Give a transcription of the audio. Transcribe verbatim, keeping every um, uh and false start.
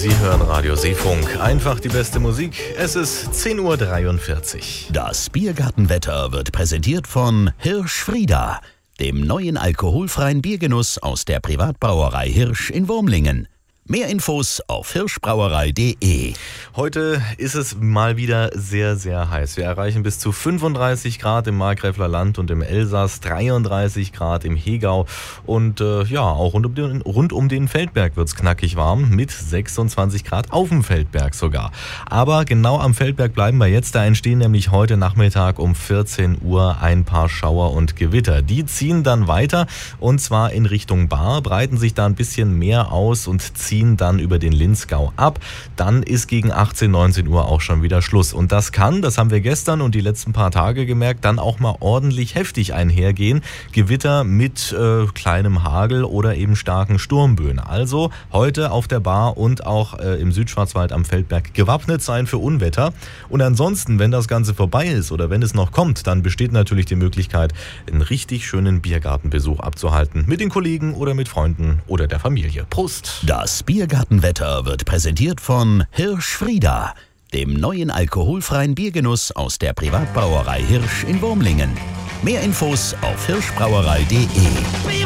Sie hören Radio Seefunk. Einfach die beste Musik. Es ist zehn Uhr dreiundvierzig. Das Biergartenwetter wird präsentiert von Hirsch Frieda, dem neuen alkoholfreien Biergenuss aus der Privatbrauerei Hirsch in Wurmlingen. Mehr Infos auf hirschbrauerei punkt de. Heute ist es mal wieder sehr, sehr heiß. Wir erreichen bis zu fünfunddreißig Grad im Markgräfler Land und im Elsass, dreiunddreißig Grad im Hegau und äh, ja, auch rund um den, rund um den Feldberg wird es knackig warm mit sechsundzwanzig Grad auf dem Feldberg sogar. Aber genau am Feldberg bleiben wir jetzt. Da entstehen nämlich heute Nachmittag um vierzehn Uhr ein paar Schauer und Gewitter. Die ziehen dann weiter und zwar in Richtung Baar, breiten sich da ein bisschen mehr aus und ziehen dann über den Linzgau ab. Dann ist gegen achtzehn, neunzehn Uhr auch schon wieder Schluss. Und das kann, das haben wir gestern und die letzten paar Tage gemerkt, dann auch mal ordentlich heftig einhergehen. Gewitter mit äh, kleinem Hagel oder eben starken Sturmböen. Also heute auf der Baar und auch äh, im Südschwarzwald am Feldberg gewappnet sein für Unwetter. Und ansonsten, wenn das Ganze vorbei ist oder wenn es noch kommt, dann besteht natürlich die Möglichkeit, einen richtig schönen Biergartenbesuch abzuhalten. Mit den Kollegen oder mit Freunden oder der Familie. Prost! Das Biergartenwetter wird präsentiert von Hirsch Frieda, dem neuen alkoholfreien Biergenuss aus der Privatbrauerei Hirsch in Wurmlingen. Mehr Infos auf hirschbrauerei punkt de.